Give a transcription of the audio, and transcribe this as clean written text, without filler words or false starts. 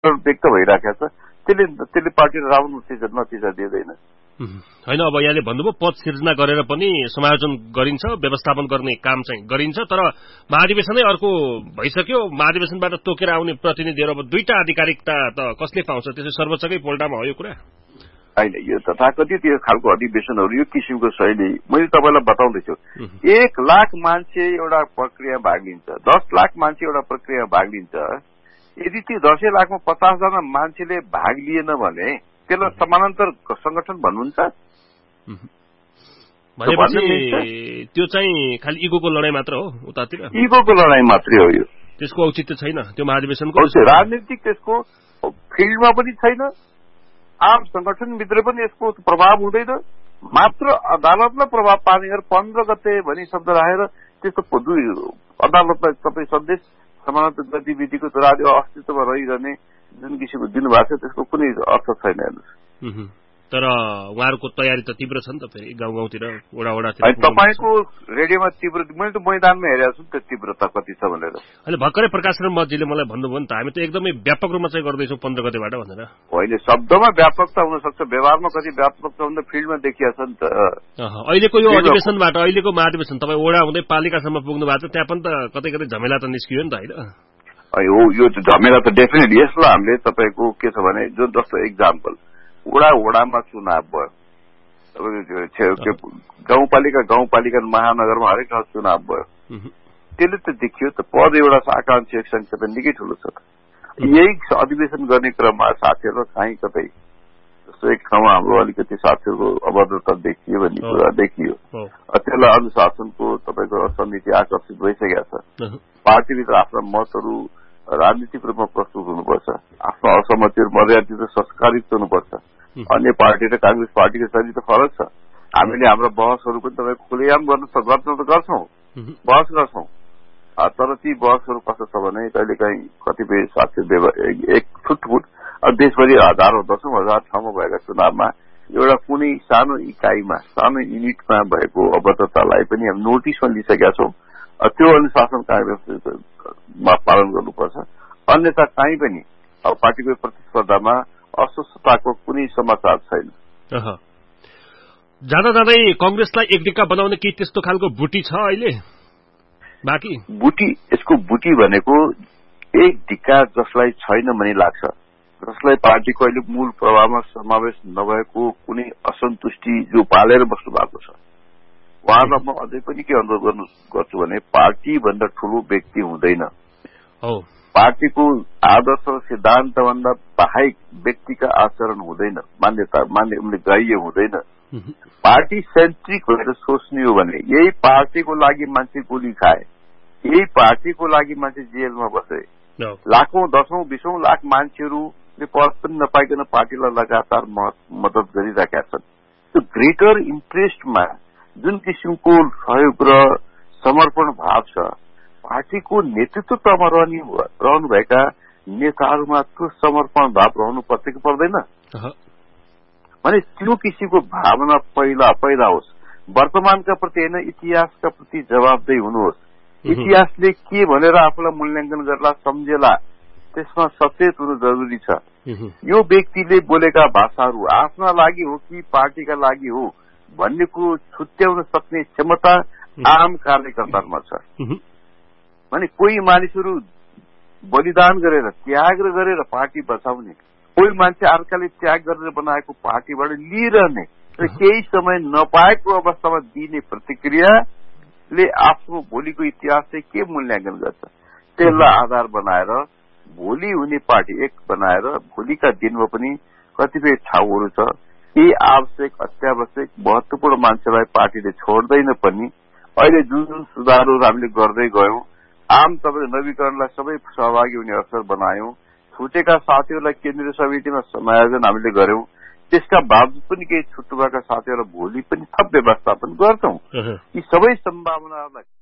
व्यक्त भइराखेको छ, त्यसले पार्टीलाई राम्रो नतिजा दिँदैन। होइन, अब यहाँले भन्नुभयो पद सिर्जना गरेर पनि समायोजन गरिन्छ, व्यवस्थापन गर्ने काम चाहिँ गरिन्छ, तर महाधिवेशनै अर्को भइसक्यो। महाधिवेशनबाट तोकेर आउने प्रतिनिधिहरू अब दुईटा आधिकारिकता त कसले पाउँछ? त्यसै सर्वोच्चकै पोल्टामा हो यो कुरा? होइन, यो तथाकथित यो खालको अधिवेशनहरू यो किसिमको शैली मैले तपाईँलाई बताउँदैछु। 1 लाख मान्छे एउटा प्रक्रिया भाग लिन्छ, 10 लाख मान्छे एउटा प्रक्रिया भाग लिन्छ। यदि त्यो 10 लाखमा 50 जना मान्छेले भाग लिएन भने त्यसलाई समानान्तर संगठन भन्नुहुन्छ? भनेपछि त्यो चाहिँ खालि इगोको लडाई मात्र हो, उतातिर इगोको लडाई मात्रै हो। यो त्यसको औचित्य छैन, त्यो महाधिवेशनको राजनीतिक त्यसको फिल्डमा पनि छैन, आम संगठनभित्र पनि यसको प्रभाव हुँदैन। मात्र अदालतलाई प्रभाव पार्ने गरेर 15 गते भनी शब्द राखेर त्यस्तो अदालतलाई तपाईँ सन्देश समानान्तर गतिविधिको radio अस्तित्वमा रहिरहने जुन किसिमको दिनुभएको छ त्यसको कुनै अर्थ छैन हेर्नुहोस्। तर उहाँहरूको तयारी त तीव्र छ नि त, फेरि गाउँ-गाउँतिर वडा-वडातिर। तपाईँको रेडियोमा तीव्र, मैले त मैदानमा हेरेको छु नि त तीव्रता कति छ भनेर। अहिले भर्खरै प्रकाशन मजीले मलाई भन्नुभयो नि त, हामी त एकदमै व्यापक रूपमा चाहिँ गर्दैछौँ 15 गतेबाट भनेर। होइन, शब्दमा व्यापकता हुन सक्छ, व्यवहारमा कति व्यापक छ भने फिल्डमा देखिया छ नि त। अहिलेको यो अधिवेशनबाट, अहिलेको महाधिवेशन तपाईँ वडा हुँदै पालिकासम्म पुग्नु भएको छ, त्यहाँ पनि त कतै-कतै झमेला त निस्कियो नि त होइन? यो झमेला त डेफिनेटली। यसलाई हामीले तपाईँको के छ भने जो जस्तो एक्जाम्पल वडामा चुनाव भयो, गाउँपालिका महानगरमा हरेक ठाउँ चुनाव भयो, त्यसले त देखियो त पद एउटा आकांक्षी संख्या त निकै ठुलो छ। यही अधिवेशन गर्ने क्रममा साथीहरू कहीँ कतै जस्तो एक ठाउँमा हाम्रो अलिकति साथीहरूको अभद्रता देखियो भन्ने कुरा देखियो। त्यसलाई अनुशासनको तपाईँको समिति आकर्षित भइसकेका छ। पार्टीभित्र आफ्ना मतहरू राजनीतिक रूपमा प्रस्तुत हुनुपर्छ, आफ्नो असहमतिहरू मर्यादित र संस्कारित हुनुपर्छ। अन्य पार्टी र कांग्रेस पार्टीको शैली त फरक छ। हामीले हाम्रा बहसहरू पनि तपाईँको खुलेआम गर्न त गर्छौँ, बहस गर्छौँ, तर ती बहसहरू कस्तो छ भने कहिलेकाहीँ कतिपय साथीहरू एक छुटफुट देशभरि हजारौं 10,000 ठाउँमा भएका चुनावमा एउटा कुनै सानो इकाइमा सानो युनिटमा भएको अभद्रतालाई पनि हामी नोटिसमा लिइसकेका छौँ। त्यो अनुशासन कांग्रेसमा पालन गर्नुपर्छ, अन्यथा कहीँ पनि अब पार्टीको प्रतिस्पर्धामा अस्वस्थताको कुनै समाचार छैन। जाँदा जाँदै कंग्रेसलाई एकडिक्का बनाउने कि त्यस्तो खालको बुटी छ अहिले बाँकी? यसको बुटी भनेको एक ढिक्का जसलाई छैन भन्ने लाग्छ, जसलाई पार्टीको अहिले मूल प्रभावमा समावेश नभएको कुनै असन्तुष्टि जो पालेर बस्नु भएको छ, उहाँलाई म अझै पनि के अनुरोध गर्छु भने पार्टी भन्दा ठूलो व्यक्ति हुँदैन, पार्टीको आदर्श र सिद्धान्त भन्दा बाहेक व्यक्तिका आचरण हुँदैन, मान्य ग्राह्य हुँदैन। पार्टी सेन्ट्रिक भएर सोच्ने हो भने यही पार्टीको लागि मान्छे गोली खाए, यही पार्टीको लागि मान्छे जेलमा बसे, लाखौं 10,000 20,000 लाख मान्छेहरूले पद पनि नपाइकन पार्टीलाई लगातार मद्दत गरिरहेका छन्। त्यो ग्रेटर इन्ट्रेस्टमा जुन किसिमको सहयोग र समर्पण भाव छ, पार्टीको नेतृत्वमा रहनुभएका नेताहरूमा त्यो समर्पण भाव रहनु पर्छ कि पर्दैन भने त्यो किसिमको भावना पैदा होस्। वर्तमानका प्रति होइन, इतिहासका प्रति जवाबदेही हुनुहोस्। इतिहासले के भनेर आफूलाई मूल्याङ्कन गर्ला सम्झेला, त्यसमा सचेत हुनु जरुरी छ। यो व्यक्तिले बोलेका भाषाहरू आफ्ना लागि हो कि पार्टीका लागि हो भन्ने कुरो छुट्याउन सक्ने क्षमता आम कार्यकर्तामा छ भने कोही मानिसहरू बलिदान गरेर त्याग गरेर पार्टी बचाउने, कोही मान्छे अर्काले त्याग गरेर बनाएको पार्टीबाट लिइरहने र केही समय नपाएको अवस्थामा दिने प्रतिक्रियाले आफ्नो भोलिको इतिहास चाहिँ के मूल्याङ्कन गर्छ, त्यसलाई आधार बनाएर भोलि हुने पार्टी एक बनाएर भोलिका दिनमा पनि कतिपय ठाउँहरू छ यी आवश्यक अत्यावश्यक महत्वपूर्ण मान्छेलाई पार्टीले छोड्दैन पनि। अहिले जुन जुन सुधारहरू हामीले गर्दै गयौं, आम तपाईँ नवीकरणलाई सबै सहभागी हुने अवसर बनायौं, छुटेका साथीहरूलाई केन्द्रीय समितिमा समायोजन हामीले गर्यौं, त्यसका बावजुद पनि केही छुट्टु भएका साथीहरूलाई भोलि पनि थप व्यवस्थापन गर्छौं। यी सबै सम्भावनाहरूलाई